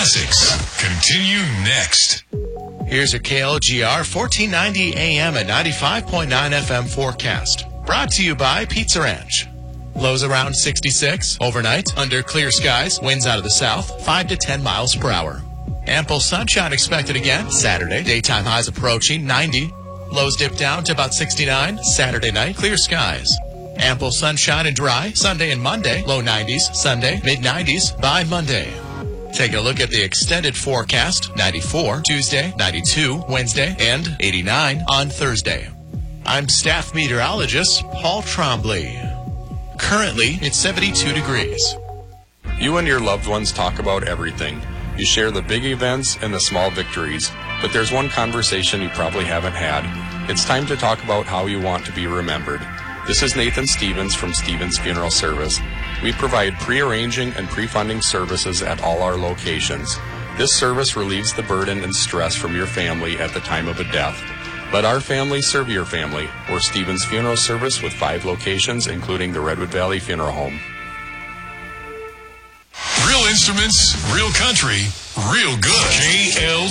Classics continue next. Here's a KLGR 1490 AM at 95.9 FM forecast. Brought to you by Pizza Ranch. Lows around 66. Overnight, under clear skies, winds out of the south, 5 to 10 miles per hour. Ample sunshine expected again Saturday. Daytime highs approaching 90. Lows dip down to about 69. Saturday night, clear skies. Ample sunshine and dry Sunday and Monday. Low 90s Sunday, mid 90s by Monday. Take a look at the extended forecast. 94 Tuesday, 92 Wednesday, and 89 on Thursday. I'm staff meteorologist Paul Trombley. Currently, it's 72 degrees. You and your loved ones talk about everything. You share the big events and the small victories, but there's one conversation you probably haven't had. It's time to talk about how you want to be remembered. This is Nathan Stevens from Stevens Funeral Service. We provide pre-arranging and pre-funding services at all our locations. This service relieves the burden and stress from your family at the time of a death. Let our family serve your family. We're Stevens Funeral Service with 5 locations, including the Redwood Valley Funeral Home. Real instruments, real country, real good. KL